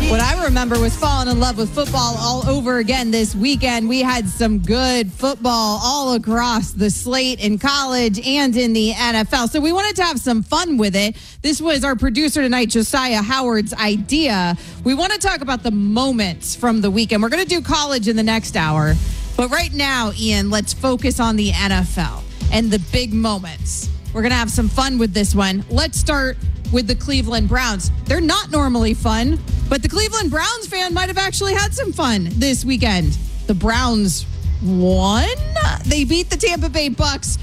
What I remember was falling in love with football all over again this weekend. We had some good football all across the slate in college and in the NFL. So we wanted to have some fun with it. This was our producer tonight, Josiah Howard's idea. We want to talk about the moments from the weekend. We're going to do college in the next hour. But right now, Ian, let's focus on the NFL and the big moments. We're going to have some fun with this one. Let's start with the Cleveland Browns. They're not normally fun, but the Cleveland Browns fan might have actually had some fun this weekend. The Browns won. They beat the Tampa Bay Bucks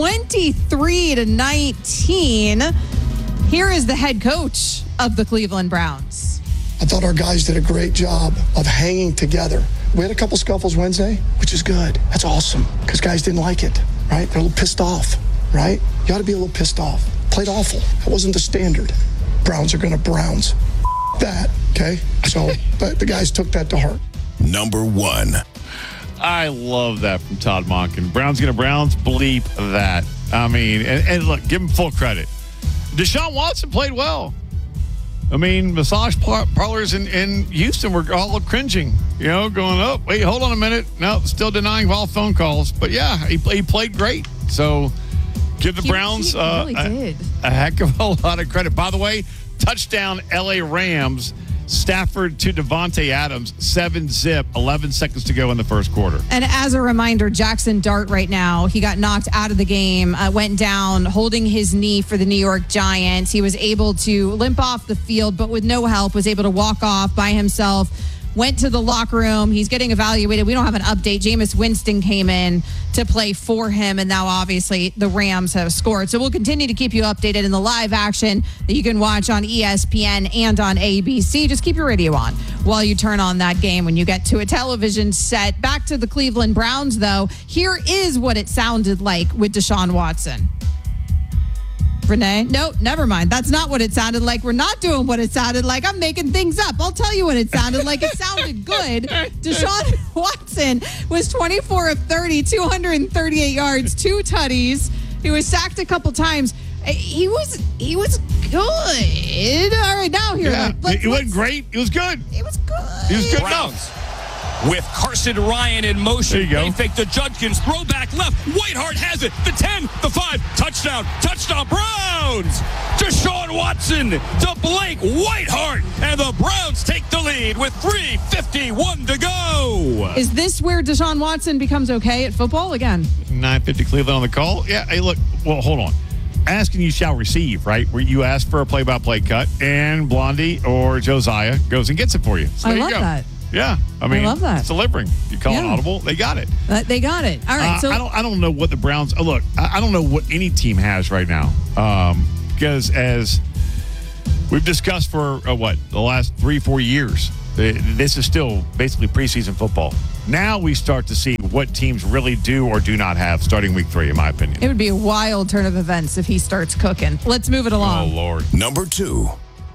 23-19. Here is the head coach of the Cleveland Browns. I thought our guys did a great job of hanging together. We had a couple scuffles Wednesday, which is good. That's awesome, because guys didn't like it, right? They're a little pissed off, right? You got to be a little pissed off. Played awful. That wasn't the standard. Browns are going to Browns. That, okay? So, but the guys took that to heart. Number one. I love that from Todd Monken. Browns going to Browns, bleep that. I mean, and look, give him full credit. Deshaun Watson played well. I mean, massage parlors in Houston were all cringing, going, oh, wait, hold on a minute. No, still denying all phone calls. But, yeah, he played great. So, give the Browns really did. A heck of a lot of credit. By the way, touchdown L.A. Rams, Stafford to Devontae Adams, 7-zip, 11 seconds to go in the first quarter. And as a reminder, Jackson Dart right now, he got knocked out of the game, went down holding his knee for the New York Giants. He was able to limp off the field, but with no help, was able to walk off by himself. Went to the locker room. He's getting evaluated. We don't have an update. Jameis Winston came in to play for him, and now obviously the Rams have scored. So we'll continue to keep you updated in the live action that you can watch on ESPN and on ABC. Just keep your radio on while you turn on that game when you get to a television set. Back to the Cleveland Browns, though. Here is what it sounded like with Deshaun Watson. Renee? No, never mind. That's not what it sounded like. We're not doing what it sounded like. I'm making things up. I'll tell you what it sounded like. It sounded good. Deshaun Watson was 24 of 30, 238 yards, 2 tutties. He was sacked a couple times. He was good. All right, now here. Yeah, it wasn't great. It was good. It was good. He was good. Browns. With Carson Ryan in motion. There you go. They fake the Judkins. Throw back left. Whiteheart has it. The 10, the 5. Touchdown. Touchdown. Browns. Deshaun Watson to Blake Whiteheart. And the Browns take the lead with 3:51 to go. Is this where Deshaun Watson becomes okay at football again? 950 Cleveland on the call. Yeah, hey, look. Well, hold on. Asking you shall receive, right? Where you ask for a play-by-play cut, and Blondie or Josiah goes and gets it for you. So I there love you go. that. Yeah, I mean, love that. It's delivering. You call an audible, they got it. They got it. All right. So I don't know what the Browns. Look, I don't know what any team has right now, because as we've discussed for the last 3-4 years, this is still basically preseason football. Now we start to see what teams really do or do not have starting week 3, in my opinion. It would be a wild turn of events if he starts cooking. Let's move it along. Oh Lord. Number two.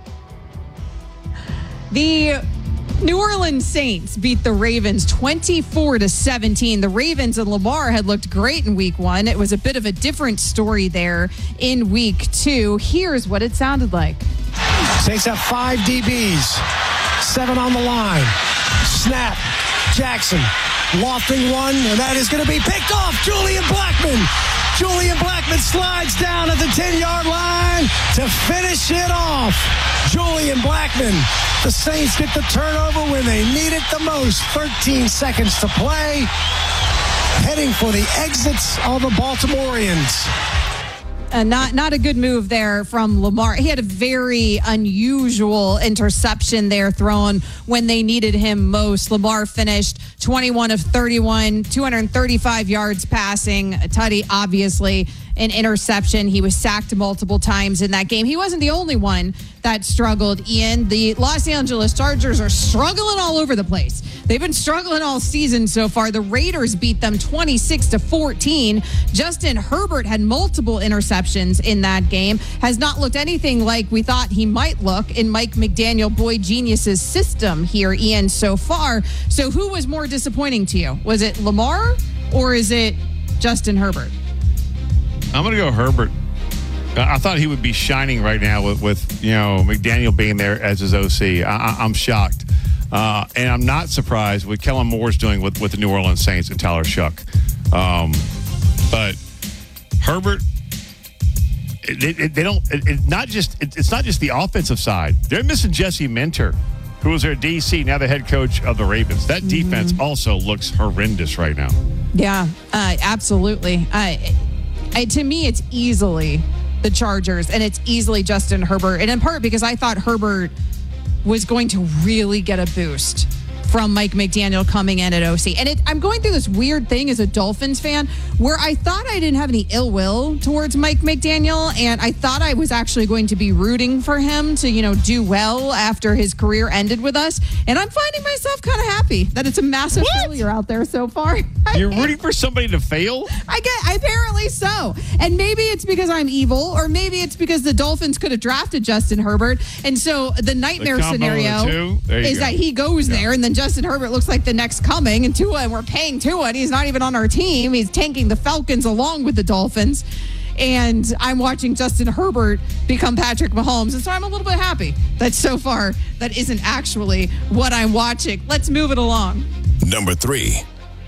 The New Orleans Saints beat the Ravens 24-17. The Ravens and Lamar had looked great in week 1. It was a bit of a different story there in week 2. Here's what it sounded like. Saints have 5 DBs, 7 on the line. Snap. Jackson lofting one, and that is going to be picked off. Julian Blackmon slides down at the 10-yard line to finish it off. Julian Blackmon. The Saints get the turnover when they need it the most. 13 seconds to play. Heading for the exits of the Baltimoreans. Not a good move there from Lamar. He had a very unusual interception there thrown when they needed him most. Lamar finished 21 of 31, 235 yards passing. A tutty, obviously, an interception. He was sacked multiple times in that game. He wasn't the only one that struggled, Ian. The Los Angeles Chargers are struggling all over the place. They've been struggling all season so far. The Raiders beat them 26-14. Justin Herbert had multiple interceptions in that game. Has not looked anything like we thought he might look in Mike McDaniel Boy Genius's system here, Ian, so far. So who was more disappointing to you? Was it Lamar or is it Justin Herbert? I'm going to go Herbert. I thought he would be shining right now with McDaniel being there as his OC. I'm shocked. And I'm not surprised with Kellen Moore's doing with the New Orleans Saints and Tyler Shuck. But Herbert, it's not just the offensive side. They're missing Jesse Minter, who was their DC, now the head coach of the Ravens. That defense also looks horrendous right now. Yeah, absolutely. To me, it's easily the Chargers, and it's easily Justin Herbert. And in part because I thought Herbert was going to really get a boost from Mike McDaniel coming in at OC. And I'm going through this weird thing as a Dolphins fan where I thought I didn't have any ill will towards Mike McDaniel, and I thought I was actually going to be rooting for him to, do well after his career ended with us. And I'm finding myself kind of happy that it's a massive failure out there so far. You're rooting for somebody to fail? Apparently so. And maybe it's because I'm evil, or maybe it's because the Dolphins could have drafted Justin Herbert. And so the nightmare scenario is that he goes there and then Justin Herbert looks like the next coming, and we're paying Tua, and he's not even on our team. He's tanking the Falcons along with the Dolphins. And I'm watching Justin Herbert become Patrick Mahomes. And so I'm a little bit happy that so far that isn't actually what I'm watching. Let's move it along. Number 3.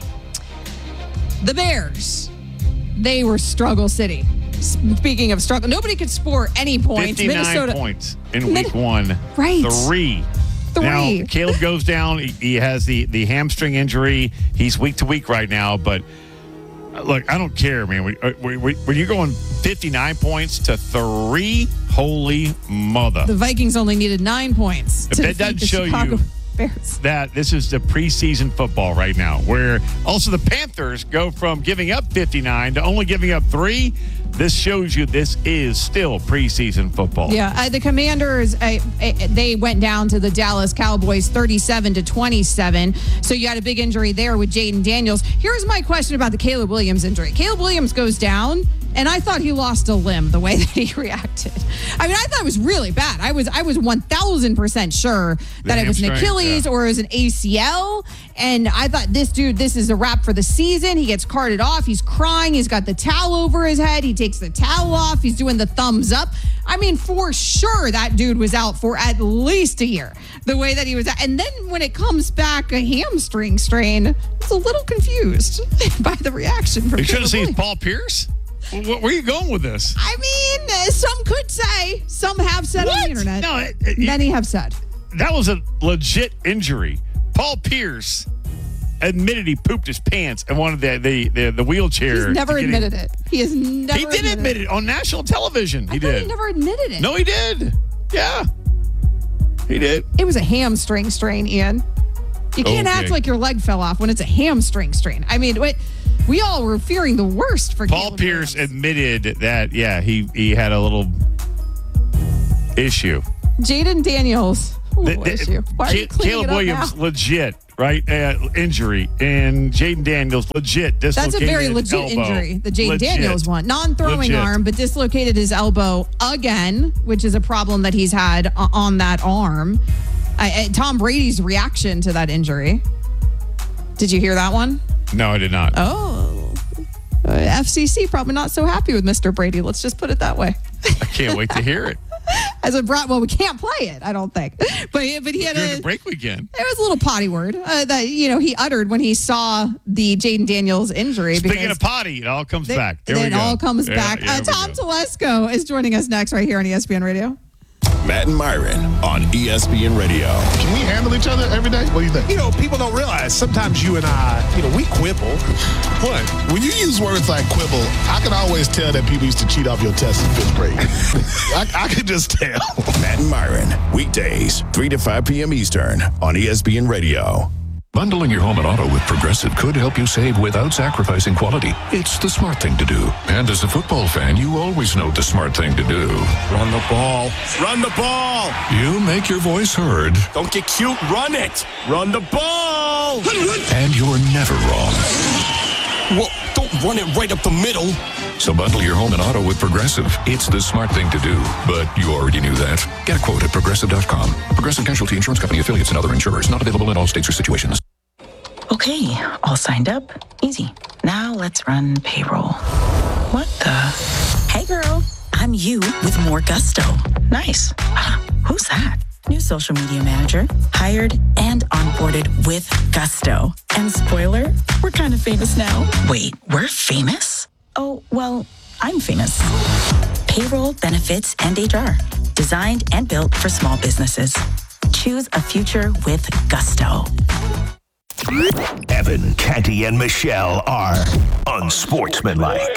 The Bears. They were struggle city. Speaking of struggle, nobody could score any points. 59 points in week 1. Right. 3. Now, Caleb goes down. He has the hamstring injury. He's week to week right now. But, look, I don't care, man. When you're going 59 points to 3, holy mother. The Vikings only needed 9 points to defeat the Chicago Bears. That this is the preseason football right now, where also the Panthers go from giving up 59 to only giving up 3. This shows you this is still preseason football. Yeah, the Commanders, they went down to the Dallas Cowboys 37-27. So you had a big injury there with Jaden Daniels. Here's my question about the Caleb Williams injury. Caleb Williams goes down, and I thought he lost a limb the way that he reacted. I mean, I thought it was really bad. I was 1,000% sure that it was an Achilles or it was an ACL. And I thought, this is a wrap for the season. He gets carted off. He's crying. He's got the towel over his head. He takes the towel off. He's doing the thumbs up. I mean, for sure, that dude was out for at least a year, the way that he was out. And then when it comes back, a hamstring strain, I was a little confused by the reaction from You should have Caleb seen Paul Pierce. Where are you going with this? I mean, some could say, some have said on the internet. No, many have said. That was a legit injury. Paul Pierce admitted he pooped his pants and wanted the wheelchair. He's never admitted it. He has never. He did admit it on national television. He did. He never admitted it. No, he did. Yeah, he did. It was a hamstring strain, Ian. You can't act like your leg fell off when it's a hamstring strain. I mean, we all were fearing the worst for Paul Pierce admitted that, he had a little issue. Jaden Daniels, issue. Why are you cleaning Caleb it up Williams, now? legit, right? Injury. And Jaden Daniels, legit dislocated That's a very legit elbow. injury, the Jaden Daniels one. Non-throwing arm, but dislocated his elbow again, which is a problem that he's had on that arm. Tom Brady's reaction to that injury. Did you hear that one? No, I did not. Oh, FCC probably not so happy with Mr. Brady. Let's just put it that way. I can't wait to hear it. We can't play it, I don't think. But he had During the break weekend. It was a little potty word that he uttered when he saw the Jaden Daniels injury. Speaking of potty, it all comes back. It all comes back. Tom Telesco is joining us next right here on ESPN Radio. Matt and Myron on ESPN Radio. Can we handle each other every day? What do you think? People don't realize sometimes you and I, we quibble. What? When you use words like quibble, I can always tell that people used to cheat off your test in 5th grade. I could just tell. Matt and Myron, weekdays, 3 to 5 p.m. Eastern on ESPN Radio. Bundling your home and auto with Progressive could help you save without sacrificing quality. It's the smart thing to do. And as a football fan, you always know the smart thing to do. Run the ball. Run the ball. You make your voice heard. Don't get cute. Run it. Run the ball. And you're never wrong. Well, don't run it right up the middle. So bundle your home and auto with Progressive. It's the smart thing to do. But you already knew that. Get a quote at Progressive.com. Progressive Casualty Insurance Company affiliates and other insurers. Not available in all states or situations. Okay, all signed up. Easy. Now let's run payroll. What the? Hey, girl. I'm you with more gusto. Nice. Who's that? New social media manager, hired and onboarded with gusto. And spoiler, we're kind of famous now. Wait, we're famous? Oh, well, I'm famous. Payroll, benefits, and HR. Designed and built for small businesses. Choose a future with gusto. Evan, Canty, and Michelle are unsportsmanlike.